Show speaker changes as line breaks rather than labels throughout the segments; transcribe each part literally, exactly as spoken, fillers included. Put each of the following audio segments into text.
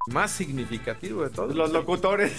más significativo de todos.
Los locutores.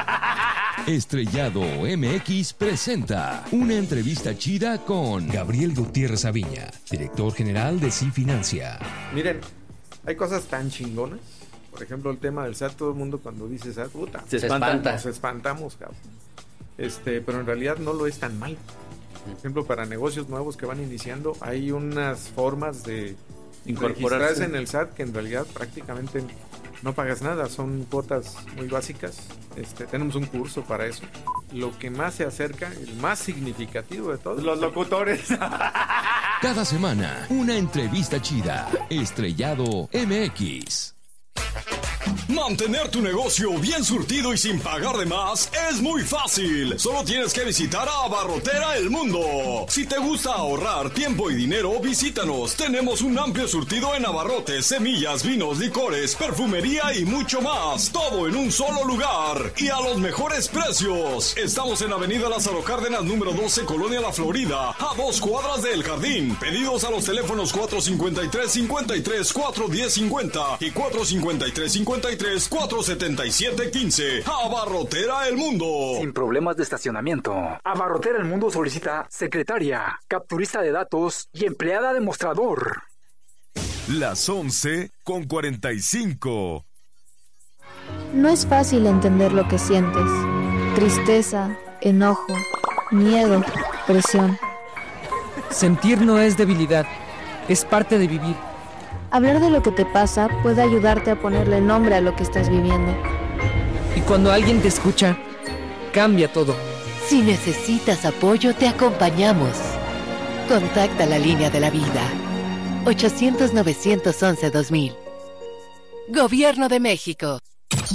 Estrellado M X presenta una entrevista chida con Gabriel Gutiérrez Aviña, director general de Sí Financia.
Miren, hay cosas tan chingonas. Por ejemplo, el tema del S A T, todo el mundo cuando dice S A T, puta,
se espanta.
Nos espantamos, cabrón. Este, pero en realidad no lo es tan mal. Por ejemplo, para negocios nuevos que van iniciando, hay unas formas de incorporarse en el S A T que en realidad prácticamente no pagas nada, son cuotas muy básicas. Este, tenemos un curso para eso. Lo que más se acerca, el más significativo de todos,
los locutores.
Cada semana, una entrevista chida. Estrellado M X.
Mantener tu negocio bien surtido y sin pagar de más es muy fácil. Solo tienes que visitar a Abarrotera El Mundo. Si te gusta ahorrar tiempo y dinero, visítanos. Tenemos un amplio surtido en abarrotes, semillas, vinos, licores, perfumería y mucho más. Todo en un solo lugar y a los mejores precios. Estamos en Avenida Lázaro Cárdenas, número doce, Colonia La Florida, a dos cuadras del Jardín. Pedidos a los teléfonos cuatro cincuenta y tres, cincuenta y tres, cuatro diez, cincuenta y cuatro cincuenta y tres, cincuenta y tres, cuatro setenta y siete, quince. Abarrotera El Mundo.
Sin problemas de estacionamiento. Abarrotera El Mundo solicita secretaria, capturista de datos y empleada de mostrador.
Las once con cuarenta y cinco.
No es fácil entender lo que sientes. Tristeza, enojo, miedo, presión.
Sentir no es debilidad, es parte de vivir.
Hablar de lo que te pasa puede ayudarte a ponerle nombre a lo que estás viviendo.
Y cuando alguien te escucha, cambia todo.
Si necesitas apoyo, te acompañamos. Contacta la línea de la vida. ochocientos, novecientos once, dos mil. Gobierno de México.